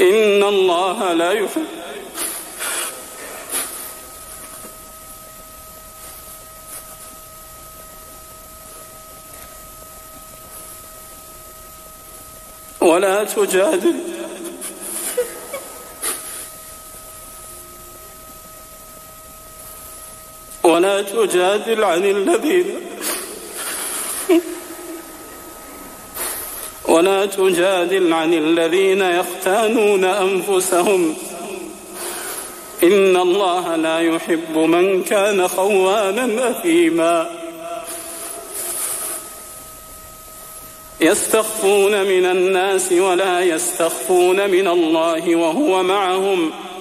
إن الله لا يحب ولا تجادل عن الذين يختانون أنفسهم إن الله لا يحب من كان خوانا أثيما يستخفون من الناس ولا يستخفون من الله وهو معهم